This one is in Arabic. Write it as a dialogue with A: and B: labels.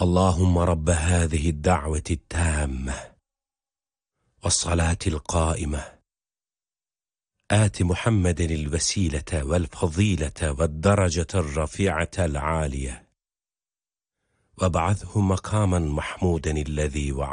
A: اللهم رب هذه الدعوة التامة والصلاة القائمة آت محمد الوسيلة والفضيلة والدرجة الرفيعة العالية وابعثه مقاما محمودا الذي وعده.